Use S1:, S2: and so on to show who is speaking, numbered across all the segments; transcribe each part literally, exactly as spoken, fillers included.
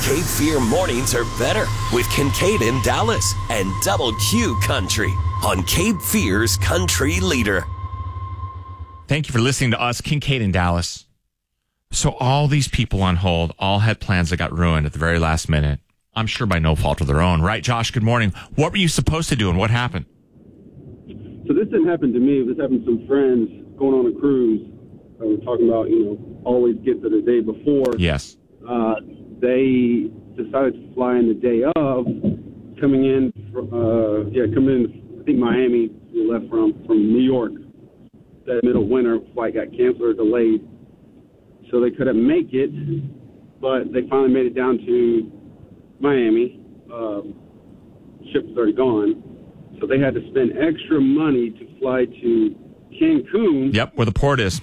S1: Cape Fear mornings are better with Kincaid in Dallas and Double Q Country on Cape Fear's Country Leader.
S2: Thank you for listening to us, Kincaid in Dallas. So all these people on hold all had plans that got ruined at the very last minute. I'm sure by no fault of their own. Right, Josh? Good morning. What were you supposed to do and what happened?
S3: So this didn't happen to me. This happened to some friends going on a cruise. I was talking about, you know, always get there the day before.
S2: Yes.
S3: Uh, they decided to fly in the day of, coming in, uh, yeah, coming in, I think Miami, we left from, from New York. That middle winter flight got canceled or delayed. So they couldn't make it, but they finally made it down to Miami. Uh, ship was already gone. So they had to spend extra money to fly to Cancun.
S2: Yep, where the port is.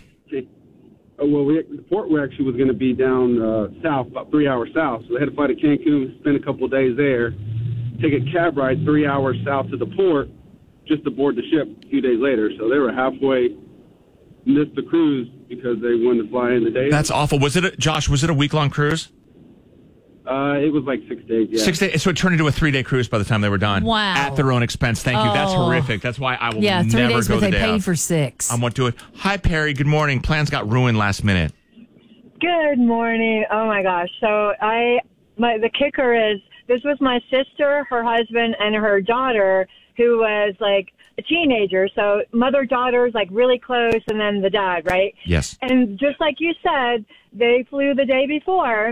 S3: Oh, well, we, the port actually was going to be down uh, south, about three hours south. So they had to fly to Cancun, spend a couple of days there, take a cab ride three hours south to the port, just to board the ship a few days later. So they were halfway, missed the cruise because they wanted to fly in the day.
S2: That's awful. Was it, a, Josh, was it a week-long cruise?
S3: Uh, it was like six days, yeah.
S2: Six days. So it turned into a three-day cruise by the time they were done.
S4: Wow.
S2: At their own expense. Thank you.
S4: Oh.
S2: That's horrific. That's why I will
S4: yeah, three
S2: never
S4: days,
S2: go
S4: but
S2: the
S4: they
S2: day
S4: paid
S2: of.
S4: for six.
S2: I won't do it. Hi, Perry. Good morning. Plans got ruined last minute.
S5: Good morning. Oh my gosh. So I, my the kicker is this was my sister, her husband, and her daughter, who was like a teenager. So mother daughter's like really close, and then the dad, right?
S2: Yes.
S5: And just like you said, they flew the day before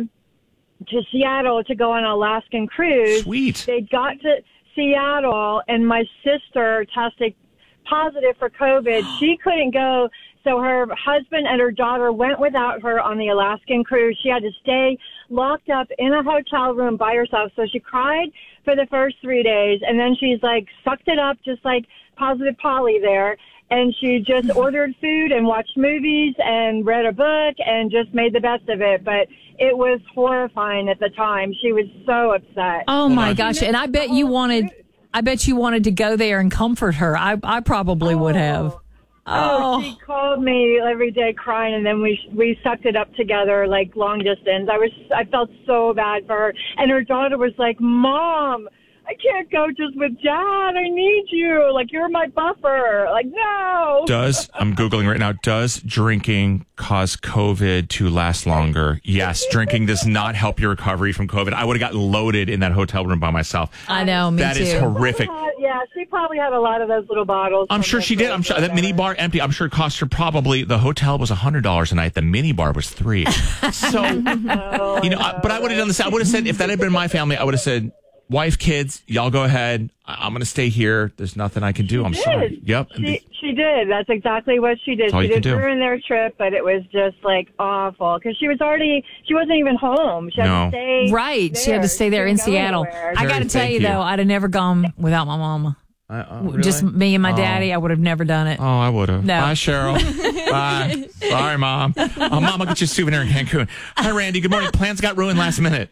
S5: to Seattle to go on an Alaskan cruise.
S2: Sweet.
S5: They got to Seattle, and my sister tested positive for COVID. She couldn't go, so her husband and her daughter went without her on the Alaskan cruise. She had to stay locked up in a hotel room by herself. So she cried for the first three days, and then she's like sucked it up, just like Positive Polly there. And she just ordered food and watched movies and read a book and just made the best of it. But it was horrifying at the time. She was so upset.
S4: Oh my gosh! And I bet you wanted, I bet you wanted to go there and comfort her. I, I probably would have.
S5: Oh, she called me every day crying, and then we we sucked it up together like long distance. I was I felt so bad for her, and her daughter was like, "Mom, I can't go just with Dad. I need you. Like, you're my buffer." Like, no.
S2: Does, I'm Googling right now, does drinking cause COVID to last longer? Yes, drinking does not help your recovery from COVID. I would have gotten loaded in that hotel room by myself.
S4: I know, me
S2: That
S4: too.
S2: is horrific.
S5: Uh, yeah, she probably had a lot of those little bottles.
S2: I'm sure she did. I'm sure that mini bar empty. I'm sure it cost her probably, the hotel was one hundred dollars a night. The mini bar was three. So,
S5: Oh,
S2: you know, I, but I would have done this. I would have said, if that had been my family, I would have said, wife, kids, y'all go ahead. I- I'm going to stay here. There's nothing I can do.
S5: She
S2: I'm
S5: did.
S2: sorry. Yep.
S5: She, she did. That's exactly what she did.
S2: all
S5: She
S2: you can
S5: did
S2: do.
S5: ruin their trip, but it was just like awful because she was already, she wasn't even home. She had
S2: No.
S5: to stay
S4: Right, she had to stay there
S5: She
S4: in
S5: didn't go
S4: Seattle.
S5: anywhere.
S4: I got to
S2: Terry,
S4: tell
S2: thank
S4: you,
S2: you.
S4: though, I'd have never gone without my mama.
S2: Uh, oh, really?
S4: Just me and my
S2: Oh.
S4: daddy, I would have never done it.
S2: Oh, I would have.
S4: No.
S2: Bye, Cheryl. Bye. Sorry, Mom. Oh, Mom, I'll get you a souvenir in Cancun. Hi, Randy. Good morning. Plans got ruined last minute.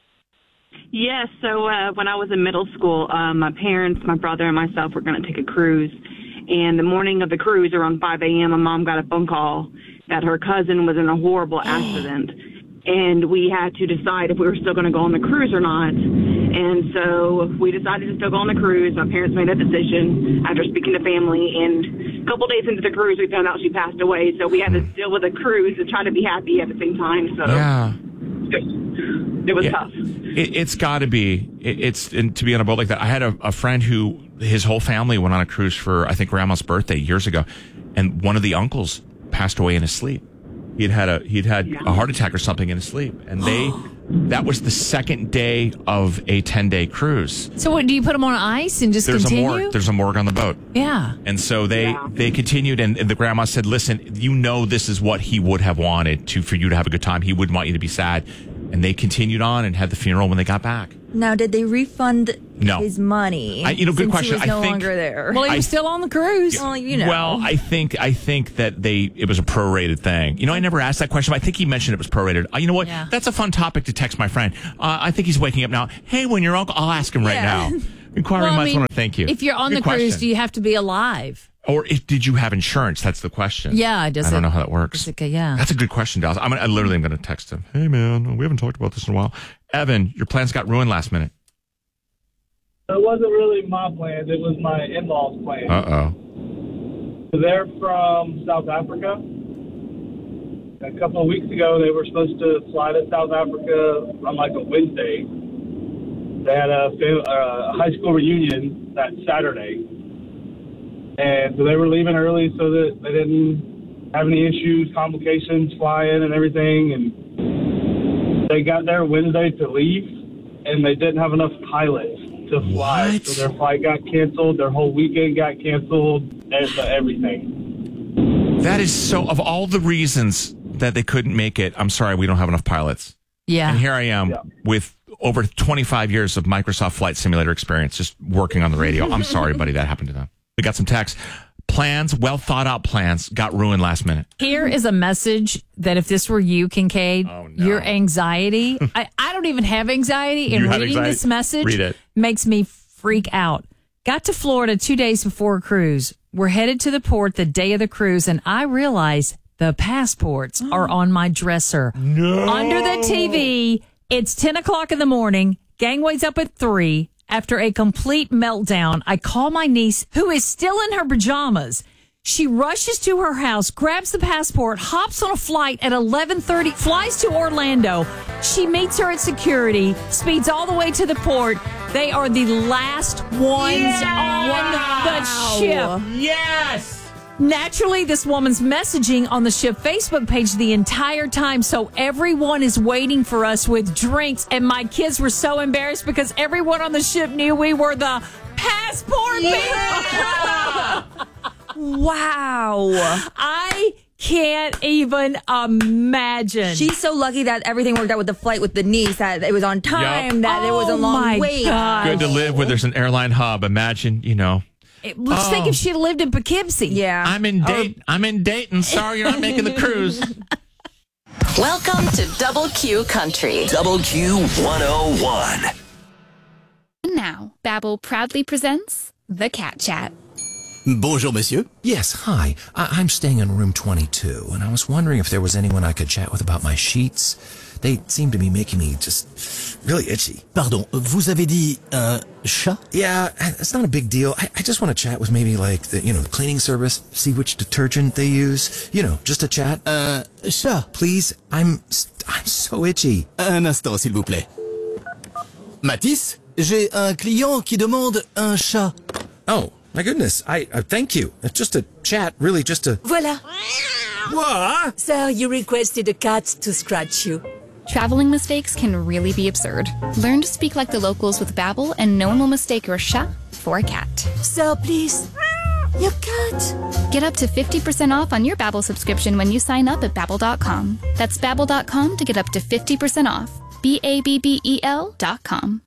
S6: Yes, so uh, when I was in middle school, uh, my parents, my brother, and myself were going to take a cruise. And the morning of the cruise, around five a.m., my mom got a phone call that her cousin was in a horrible accident. And we had to decide if we were still going to go on the cruise or not. And so we decided to still go on the cruise. My parents made a decision after speaking to family. And a couple days into the cruise, we found out she passed away. So we had to deal with the cruise and try to be happy at the same time. So
S2: Yeah.
S6: it was
S2: Yeah.
S6: tough.
S2: It, it's got to be. It, it's and to be on a boat like that. I had a, a friend who his whole family went on a cruise for I think grandma's birthday years ago, and one of the uncles passed away in his sleep. He'd had a he'd had
S6: Yeah.
S2: a heart attack or something in his sleep, and they that was the second day of a ten day cruise.
S4: So what, do you put them on ice and just
S2: There's
S4: continue?
S2: a morgue. There's a morgue on the boat.
S4: Yeah.
S2: And so they,
S6: Yeah.
S2: they continued, and, and the grandma said, listen, you know this is what he would have wanted to for you to have a good time. He wouldn't want you to be sad. And they continued on and had the funeral when they got back.
S7: Now, did they refund
S2: No.
S7: his money?
S2: I- you know, good
S7: since
S2: question.
S7: He was
S2: I
S7: no
S2: think-
S7: longer there.
S4: Well, he was
S2: I-
S4: still on the cruise.
S7: Well, you know.
S2: Well, I think I think that they it was a prorated thing. You know, I never asked that question, but I think he mentioned it was prorated. Uh, you know what?
S4: Yeah.
S2: That's a fun topic to text my friend. Uh, I think he's waking up now. Hey, when your uncle, I'll ask him right
S7: Yeah.
S2: now. Inquiry
S4: Well, I
S2: minds
S4: mean,
S2: want to thank you.
S4: If you're on
S2: Good
S4: the cruise,
S2: question.
S4: do you have to be alive?
S2: Or if, did you have insurance? That's the question.
S4: Yeah, does
S2: I don't
S4: it-
S2: know how that works.
S4: does it go- yeah.
S2: That's a good question, Dallas. I'm gonna, I literally am going to text him. Hey, man, we haven't talked about this in a while. Evan, your plans got ruined last minute.
S8: It wasn't really my plans. It was my in-laws' plans.
S2: Uh-oh.
S8: They're from South Africa. A couple of weeks ago, they were supposed to fly to South Africa on like a Wednesday. They had a, a high school reunion that Saturday. And so they were leaving early so that they didn't have any issues, complications, flying and everything. And they got there Wednesday to leave, and they didn't have enough pilots to fly.
S2: What?
S8: So their flight got canceled. Their whole weekend got canceled. And everything.
S2: That is so, of all the reasons that they couldn't make it, I'm sorry, we don't have enough pilots.
S4: Yeah.
S2: And here I am
S8: Yeah.
S2: with over twenty-five years of Microsoft Flight Simulator experience, just working on the radio. I'm sorry, buddy, that happened to them. We got some texts. Plans, well thought out plans, got ruined last minute.
S4: Here is a message that if this were you, Kincaid,
S2: Oh, no.
S4: your anxiety, I, I don't even have anxiety, and
S2: You have
S4: reading
S2: anxiety?
S4: this message
S2: Read it.
S4: makes me freak out. Got to Florida two days before a cruise. We're headed to the port the day of the cruise, and I realize the passports are on my dresser.
S2: No.
S4: Under the T V, it's ten o'clock in the morning. Gangway's up at three. After a complete meltdown, I call my niece, who is still in her pajamas. She rushes to her house, grabs the passport, hops on a flight at eleven thirty, flies to Orlando. She meets her at security, speeds all the way to the port. They are the last ones on the ship.
S2: Yes!
S4: Naturally, this woman's messaging on the ship Facebook page the entire time, so everyone is waiting for us with drinks, and my kids were so embarrassed because everyone on the ship knew we were the passport people.
S7: Wow.
S4: I can't even imagine.
S7: She's so lucky that everything worked out with the flight with the niece, that it was on time,
S2: Yep.
S7: that it was a
S4: Oh
S7: long
S4: my
S7: wait.
S4: God.
S2: Good to live where there's an airline hub. Imagine, you know.
S4: It- Let's think if she had lived in Poughkeepsie.
S7: Yeah.
S2: I'm in Dayton. I'm in Dayton. Sorry, you're not making the cruise.
S9: Welcome to Double Q Country.
S1: Double Q one oh one.
S10: And now, Babbel proudly presents The Cat Chat.
S11: Bonjour, monsieur.
S12: Yes, hi. I- I'm staying in room twenty-two, and I was wondering if there was anyone I could chat with about my sheets. They seem to be making me just really itchy.
S11: Pardon, vous avez dit un chat?
S12: Yeah, it's not a big deal. I, I just want to chat with maybe like the, you know, the cleaning service, see which detergent they use. You know, just a chat.
S11: Un chat.
S12: Please, I'm I'm so itchy.
S11: Un instant, s'il vous plaît. Matisse, j'ai un client qui demande un chat.
S12: Oh, my goodness. I uh, thank you. It's just a chat, really just a...
S13: Voila.
S12: What?
S13: Sir, you requested a cat to scratch you.
S10: Traveling mistakes can really be absurd. Learn to speak like the locals with Babbel, and no one will mistake your chat for a cat.
S13: Sir, please. Your cat.
S10: Get up to fifty percent off on your Babbel subscription when you sign up at Babbel dot com. That's Babbel dot com to get up to fifty percent off. B A B B E L dot com.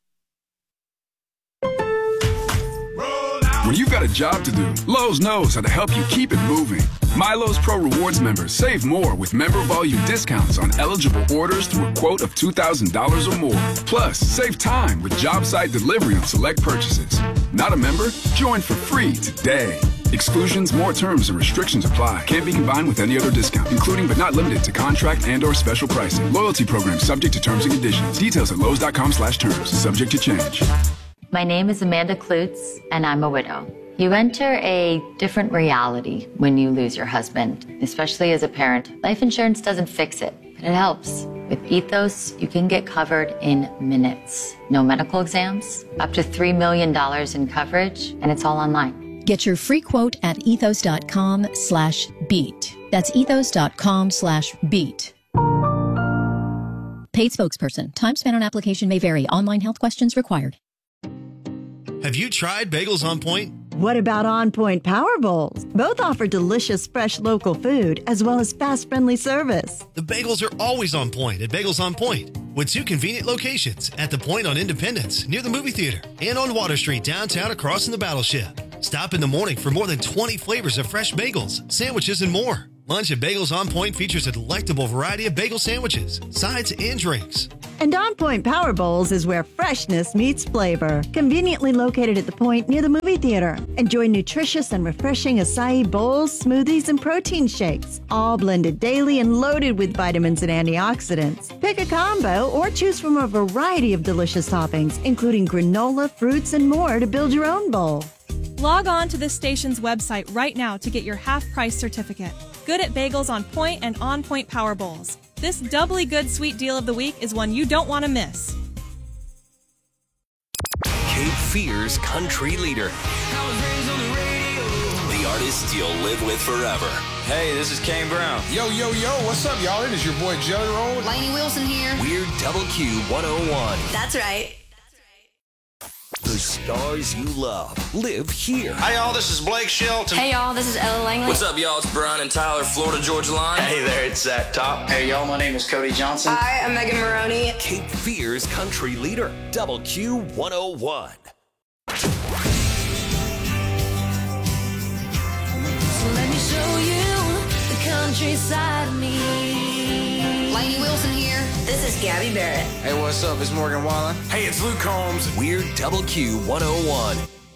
S14: When you've got a job to do, Lowe's knows how to help you keep it moving. MyLowe's Pro Rewards members save more with member volume discounts on eligible orders through a quote of two thousand dollars or more. Plus, save time with job site delivery on select purchases. Not a member? Join for free today. Exclusions, more terms, and restrictions apply. Can't be combined with any other discount, including but not limited to contract and or special pricing. Loyalty program subject to terms and conditions. Details at lowes dot com slash terms. Subject to change.
S15: My name is Amanda Klutz, and I'm a widow. You enter a different reality when you lose your husband, especially as a parent. Life insurance doesn't fix it, but it helps. With Ethos, you can get covered in minutes. No medical exams, up to three million dollars in coverage, and it's all online.
S16: Get your free quote at ethos dot com slash beat. That's ethos dot com slash beat. Paid spokesperson. Time spent on application may vary. Online health questions required.
S17: Have you tried Bagels on Point?
S18: What about On Point Power Bowls? Both offer delicious, fresh local food as well as fast, friendly service.
S17: The bagels are always on point at Bagels on Point, with two convenient locations at the Point on Independence, near the movie theater, and on Water Street downtown across from the Battleship. Stop in the morning for more than twenty flavors of fresh bagels, sandwiches, and more. Lunch at Bagels on Point features a delectable variety of bagel sandwiches, sides, and drinks.
S18: And On Point Power Bowls is where freshness meets flavor. Conveniently located at the Point near the movie theater. Enjoy nutritious and refreshing acai bowls, smoothies, and protein shakes. All blended daily and loaded with vitamins and antioxidants. Pick a combo or choose from a variety of delicious toppings, including granola, fruits, and more to build your own bowl.
S19: Log on to this station's website right now to get your half-price certificate. Good at Bagels on Point and On Point Power Bowls. This doubly good sweet deal of the week is one you don't want to miss.
S1: Cape Fear's country leader. The artist you'll live with forever.
S20: Hey, this is Kane Brown.
S21: Yo, yo, yo, what's up, y'all? It is your boy Jelly Roll.
S22: Lainey Wilson here.
S1: We're Double Q one oh one.
S22: That's right.
S1: The stars you love live here.
S23: Hey, y'all, this is Blake Shelton.
S22: Hey, y'all, this is Ella Langley.
S23: What's up, y'all? It's Brian and Tyler, Florida Georgia Line.
S20: Hey there, it's Zach Top.
S23: Hey, y'all, my name is Cody Johnson.
S22: Hi, I'm Megan Maroney.
S1: Cape Fear's country leader, Double Q one oh one.
S22: So let me show you the countryside of me. Lainey Wilson here. This is Gabby Barrett.
S23: Hey, what's up? It's Morgan Wallen.
S21: Hey, it's Luke Combs.
S1: We're Double Q one oh one.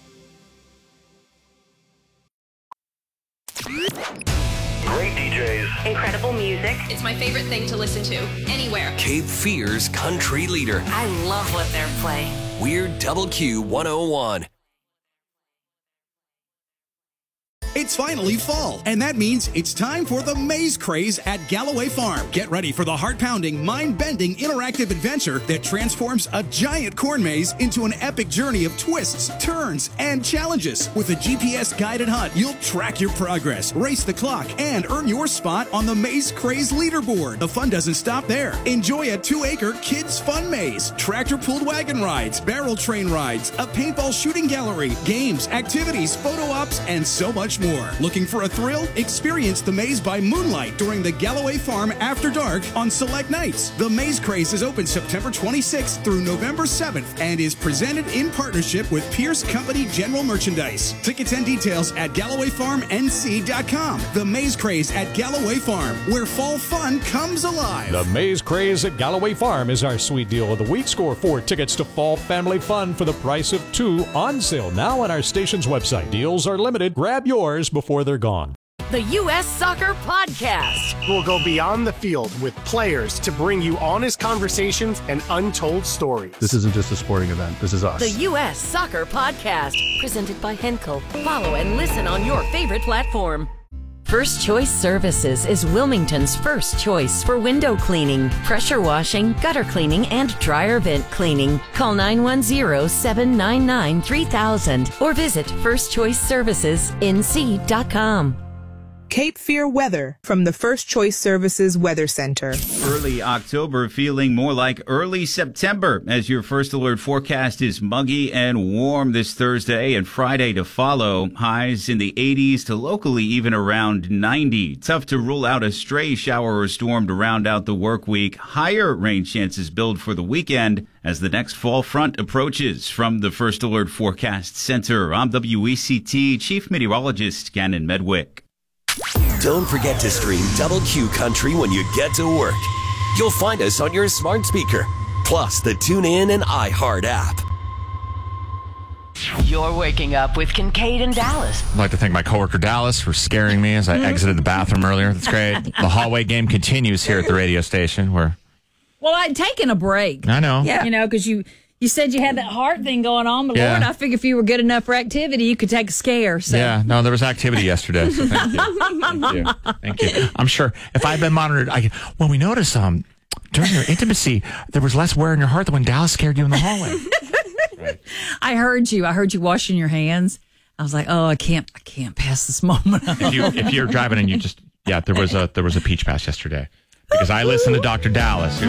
S23: Great D Js.
S22: Incredible music.
S24: It's my favorite thing to listen to, anywhere.
S1: Cape Fear's country leader.
S22: I love what they're playing.
S1: We're Double Q one oh one.
S25: It's finally fall, and that means it's time for the Maze Craze at Galloway Farm. Get ready for the heart-pounding, mind-bending, interactive adventure that transforms a giant corn maze into an epic journey of twists, turns, and challenges. With a G P S-guided hunt, you'll track your progress, race the clock, and earn your spot on the Maze Craze leaderboard. The fun doesn't stop there. Enjoy a two-acre kids' fun maze, tractor-pulled wagon rides, barrel train rides, a paintball shooting gallery, games, activities, photo ops, and so much more. More. Looking for a thrill? Experience the maze by moonlight during the Galloway Farm After Dark on select nights. The Maze Craze is open September twenty-sixth through November seventh and is presented in partnership with Pierce Company General Merchandise. Tickets and details at Galloway Farm N C dot com. The Maze Craze at Galloway Farm, where fall fun comes alive.
S26: The Maze Craze at Galloway Farm is our sweet deal of the week. Score four tickets to fall family fun for the price of two, on sale now on our station's website. Deals are limited. Grab yours before they're gone.
S27: The U S Soccer Podcast.
S28: We'll go beyond the field with players to bring you honest conversations and untold stories.
S29: This isn't just a sporting event. This is us.
S27: The U S Soccer Podcast. Presented by Henkel. Follow and listen on your favorite platform. First Choice Services is Wilmington's first choice for window cleaning, pressure washing, gutter cleaning, and dryer vent cleaning. Call nine one zero, seven nine nine, three thousand or visit first choice services n c dot com.
S30: Cape Fear weather from the First Choice Services Weather Center.
S31: Early October feeling more like early September as your first alert forecast is muggy and warm this Thursday and Friday to follow. Highs in the eighties to locally even around ninety. Tough to rule out a stray shower or storm to round out the work week. Higher rain chances build for the weekend as the next fall front approaches. From the First Alert Forecast Center, I'm W E C T Chief Meteorologist Gannon Medwick.
S1: Don't forget to stream Double Q Country when you get to work. You'll find us on your smart speaker, plus the TuneIn and iHeart app.
S27: You're waking up with Kincaid and Dallas.
S2: I'd like to thank my coworker Dallas for scaring me as I exited the bathroom earlier. That's great. The hallway game continues here at the radio station. Where
S4: Well, I'd taken a break.
S2: I know.
S4: Yeah. You know, because you, you said you had that heart thing going on, but
S2: Yeah.
S4: Lord, I figured if you were good enough for activity, you could take a scare. So.
S2: Yeah, no, there was activity yesterday. So thank you. Thank you. Thank you. I'm sure if I'd been monitored, I well, we noticed um during your intimacy there was less wear in your heart than when Dallas scared you in the hallway.
S4: Right. I heard you. I heard you washing your hands. I was like, oh, I can't, I can't pass this moment.
S2: if you if you're driving and you just yeah, there was a there was a peach pass yesterday because I listened to Doctor Dallas.